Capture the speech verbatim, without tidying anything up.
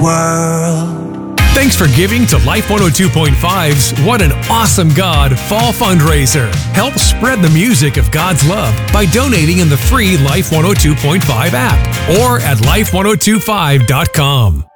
world. Thanks for giving to Life one oh two point five's What an Awesome God Fall Fundraiser. Help spread the music of God's love by donating in the free Life one oh two point five app or at life ten twenty-five dot com.